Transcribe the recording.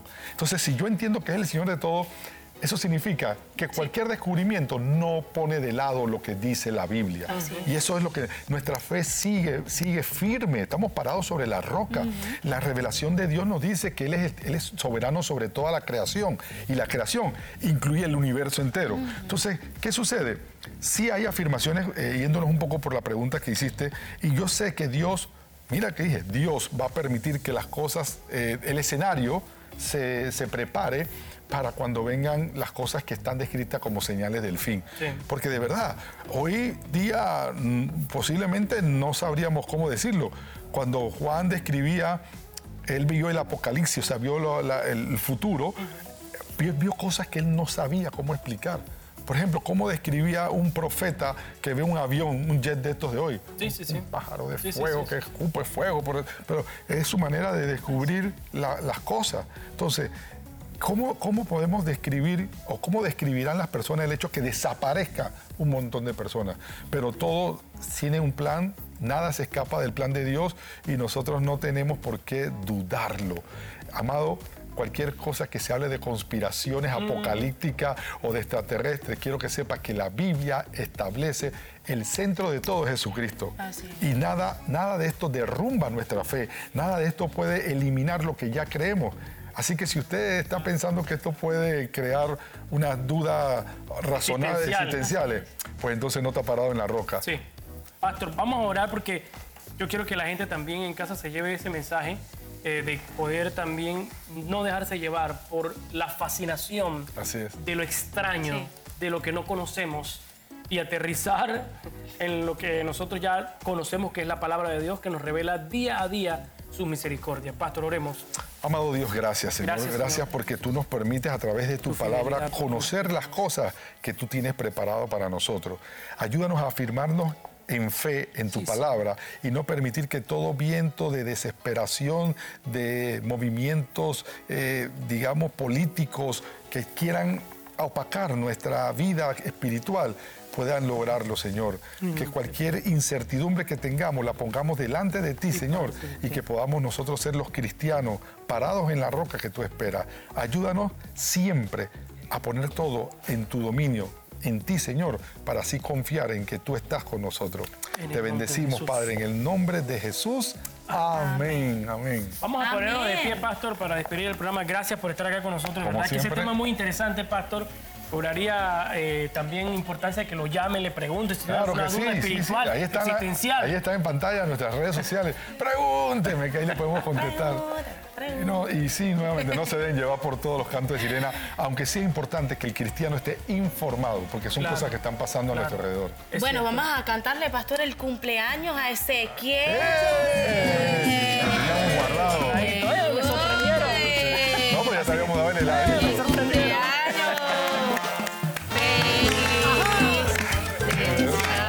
Entonces, si yo entiendo que es el Señor de todo, eso significa que cualquier descubrimiento no pone de lado lo que dice la Biblia. Y eso es lo que nuestra fe sigue firme. Estamos parados sobre la roca. La revelación de Dios nos dice que Él es soberano sobre toda la creación. Y la creación incluye el universo entero. Entonces, ¿qué sucede? Sí hay afirmaciones, yéndonos un poco por la pregunta que hiciste, y yo sé que Dios, mira que dije, Dios va a permitir que las cosas, el escenario se prepare para cuando vengan las cosas que están descritas como señales del fin. Sí. Porque de verdad, hoy día posiblemente no sabríamos cómo decirlo. Cuando Juan describía, él vio el apocalipsis, o sea, vio el futuro, vio cosas que él no sabía cómo explicar. Por ejemplo, ¿cómo describía un profeta que ve un avión, un jet de estos de hoy? Un pájaro de fuego que escupe fuego. Pero es su manera de descubrir las cosas. Entonces, ¿cómo podemos describir o cómo describirán las personas el hecho que desaparezca un montón de personas? Pero todo tiene un plan, nada se escapa del plan de Dios y nosotros no tenemos por qué dudarlo. Amado, cualquier cosa que se hable de conspiraciones apocalípticas o de extraterrestres, quiero que sepa que la Biblia establece el centro de todo es Jesucristo. Y nada de esto derrumba nuestra fe, nada de esto puede eliminar lo que ya creemos. Así que si usted está pensando que esto puede crear unas dudas razonables, existenciales, pues entonces no está parado en la roca. Sí. Pastor, vamos a orar porque yo quiero que la gente también en casa se lleve ese mensaje de poder también no dejarse llevar por la fascinación de lo extraño, de lo que no conocemos y aterrizar en lo que nosotros ya conocemos, que es la palabra de Dios, que nos revela día a día su misericordia. Pastor, oremos. Amado Dios, gracias, Señor. Gracias porque tú nos permites a través de tu palabra conocer las cosas que tú tienes preparado para nosotros. Ayúdanos a afirmarnos en fe en tu palabra y no permitir que todo viento de desesperación, de movimientos, digamos, políticos que quieran opacar nuestra vida espiritual puedan lograrlo, Señor. Que cualquier incertidumbre que tengamos la pongamos delante de ti, Señor, y que podamos nosotros ser los cristianos parados en la roca que tú esperas. Ayúdanos siempre a poner todo en tu dominio, en ti, Señor, para así confiar en que tú estás con nosotros. Te bendecimos, Padre, en el nombre de Jesús. Amén, amén. Vamos a ponernos de pie, Pastor, para despedir el programa. Gracias por estar acá con nosotros. La verdad que ese tema es muy interesante, Pastor. Cobraría también importancia que lo llamen, le pregunten si claro tiene una duda espiritual, Ahí está, existencial. Ahí está en pantalla nuestras redes sociales. Pregúnteme, que ahí le podemos contestar. Y sí, nuevamente, no se deben llevar por todos los cantos de sirena, aunque sí es importante que el cristiano esté informado, porque son cosas que están pasando a nuestro alrededor. Bueno, vamos a cantarle, Pastor, el cumpleaños a Ezequiel.